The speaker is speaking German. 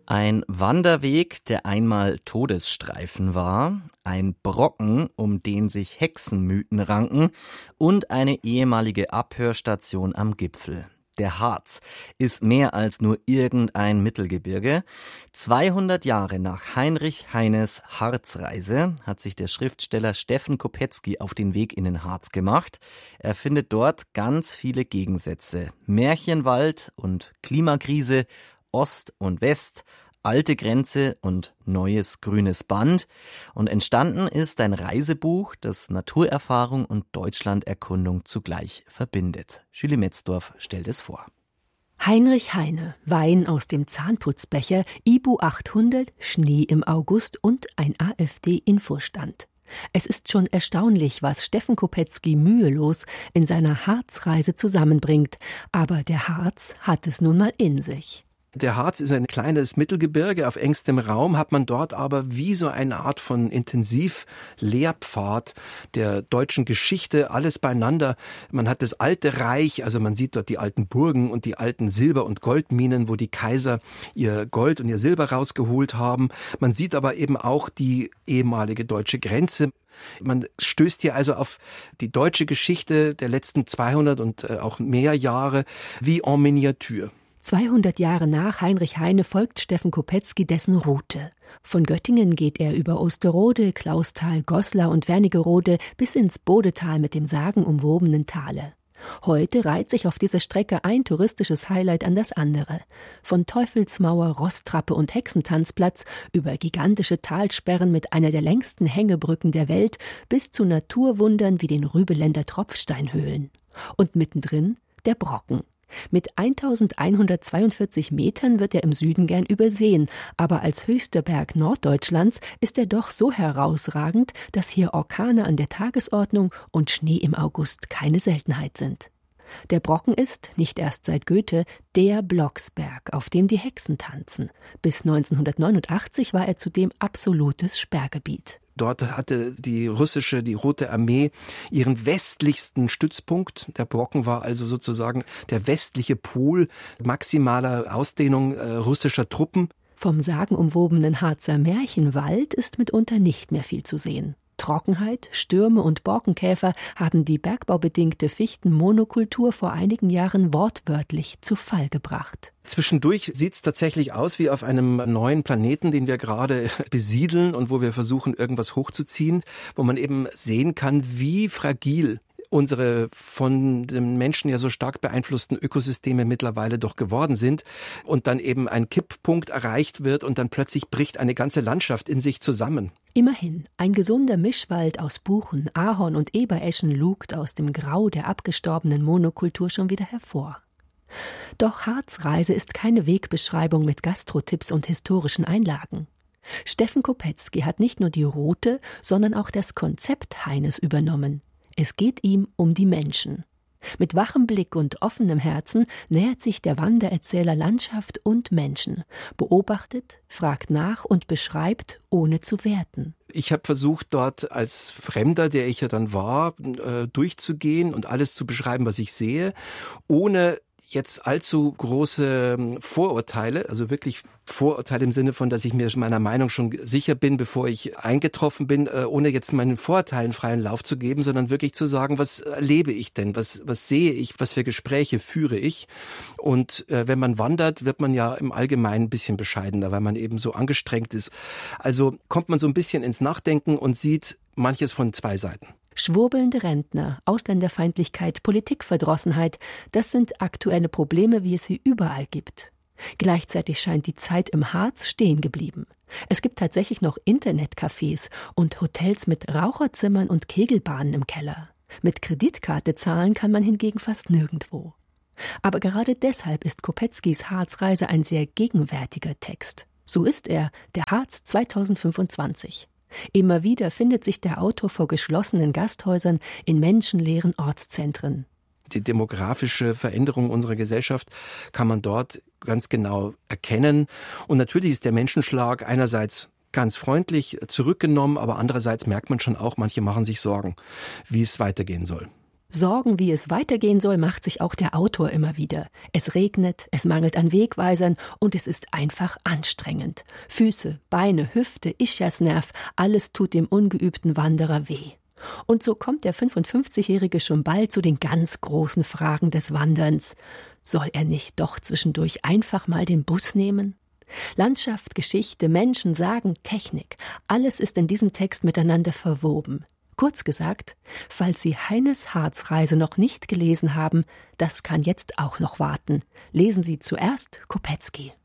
Ein Wanderweg, der einmal Todesstreifen war, ein Brocken, um den sich Hexenmythen ranken und eine ehemalige Abhörstation am Gipfel. Der Harz ist mehr als nur irgendein Mittelgebirge. 200 Jahre nach Heinrich Heines Harzreise hat sich der Schriftsteller Steffen Kopetzky auf den Weg in den Harz gemacht. Er findet dort ganz viele Gegensätze. Märchenwald und Klimakrise, Ost und West, alte Grenze und neues grünes Band. Und entstanden ist ein Reisebuch, das Naturerfahrung und Deutschlanderkundung zugleich verbindet. Julie Metzdorf stellt es vor. Heinrich Heine, Wein aus dem Zahnputzbecher, IBU 800, Schnee im August und ein AfD-Infostand. Es ist schon erstaunlich, was Steffen Kopetzky mühelos in seiner Harzreise zusammenbringt. Aber der Harz hat es nun mal in sich. Der Harz ist ein kleines Mittelgebirge, auf engstem Raum hat man dort aber wie so eine Art von Intensiv-Lehrpfad der deutschen Geschichte, alles beieinander. Man hat das alte Reich, also man sieht dort die alten Burgen und die alten Silber- und Goldminen, wo die Kaiser ihr Gold und ihr Silber rausgeholt haben. Man sieht aber eben auch die ehemalige deutsche Grenze. Man stößt hier also auf die deutsche Geschichte der letzten 200 und auch mehr Jahre wie en Miniature. 200 Jahre nach Heinrich Heine folgt Steffen Kopetzky dessen Route. Von Göttingen geht er über Osterode, Clausthal, Goslar und Wernigerode bis ins Bodetal mit dem sagenumwobenen Thale. Heute reiht sich auf dieser Strecke ein touristisches Highlight an das andere. Von Teufelsmauer, Rosttrappe und Hexentanzplatz über gigantische Talsperren mit einer der längsten Hängebrücken der Welt bis zu Naturwundern wie den Rübeländer Tropfsteinhöhlen. Und mittendrin der Brocken. Mit 1142 Metern wird er im Süden gern übersehen, aber als höchster Berg Norddeutschlands ist er doch so herausragend, dass hier Orkane an der Tagesordnung und Schnee im August keine Seltenheit sind. Der Brocken ist, nicht erst seit Goethe, der Blocksberg, auf dem die Hexen tanzen. Bis 1989 war er zudem absolutes Sperrgebiet. Dort hatte die Rote Armee ihren westlichsten Stützpunkt. Der Brocken war also sozusagen der westliche Pol maximaler Ausdehnung russischer Truppen. Vom sagenumwobenen Harzer Märchenwald ist mitunter nicht mehr viel zu sehen. Trockenheit, Stürme und Borkenkäfer haben die bergbaubedingte Fichtenmonokultur vor einigen Jahren wortwörtlich zu Fall gebracht. Zwischendurch sieht es tatsächlich aus wie auf einem neuen Planeten, den wir gerade besiedeln und wo wir versuchen, irgendwas hochzuziehen, wo man eben sehen kann, wie fragil unsere von den Menschen ja so stark beeinflussten Ökosysteme mittlerweile doch geworden sind und dann eben ein Kipppunkt erreicht wird und dann plötzlich bricht eine ganze Landschaft in sich zusammen. Immerhin, ein gesunder Mischwald aus Buchen, Ahorn und Ebereschen lugt aus dem Grau der abgestorbenen Monokultur schon wieder hervor. Doch Harzreise ist keine Wegbeschreibung mit Gastrotipps und historischen Einlagen. Steffen Kopetzky hat nicht nur die Route, sondern auch das Konzept Heines übernommen. Es geht ihm um die Menschen. Mit wachem Blick und offenem Herzen nähert sich der Wandererzähler Landschaft und Menschen, beobachtet, fragt nach und beschreibt, ohne zu werten. Ich habe versucht, dort als Fremder, der ich ja dann war, durchzugehen und alles zu beschreiben, was ich sehe, ohne jetzt allzu große Vorurteile, also wirklich Vorurteile im Sinne von, dass ich mir meiner Meinung schon sicher bin, bevor ich eingetroffen bin, ohne jetzt meinen Vorurteilen freien Lauf zu geben, sondern wirklich zu sagen, was erlebe ich denn, was sehe ich, was für Gespräche führe ich. Und wenn man wandert, wird man ja im Allgemeinen ein bisschen bescheidener, weil man eben so angestrengt ist. Also kommt man so ein bisschen ins Nachdenken und sieht manches von zwei Seiten. Schwurbelnde Rentner, Ausländerfeindlichkeit, Politikverdrossenheit, das sind aktuelle Probleme, wie es sie überall gibt. Gleichzeitig scheint die Zeit im Harz stehen geblieben. Es gibt tatsächlich noch Internetcafés und Hotels mit Raucherzimmern und Kegelbahnen im Keller. Mit Kreditkarte zahlen kann man hingegen fast nirgendwo. Aber gerade deshalb ist Kopetzkys Harzreise ein sehr gegenwärtiger Text. So ist er, der Harz 2025. Immer wieder findet sich der Autor vor geschlossenen Gasthäusern in menschenleeren Ortszentren. Die demografische Veränderung unserer Gesellschaft kann man dort ganz genau erkennen. Und natürlich ist der Menschenschlag einerseits ganz freundlich zurückgenommen, aber andererseits merkt man schon auch, manche machen sich Sorgen, wie es weitergehen soll. Sorgen, wie es weitergehen soll, macht sich auch der Autor immer wieder. Es regnet, es mangelt an Wegweisern und es ist einfach anstrengend. Füße, Beine, Hüfte, Ischiasnerv, alles tut dem ungeübten Wanderer weh. Und so kommt der 55-Jährige schon bald zu den ganz großen Fragen des Wanderns. Soll er nicht doch zwischendurch einfach mal den Bus nehmen? Landschaft, Geschichte, Menschen, Sagen, Technik, alles ist in diesem Text miteinander verwoben. Kurz gesagt, falls Sie Heines Harzreise noch nicht gelesen haben, das kann jetzt auch noch warten. Lesen Sie zuerst Kopetzky.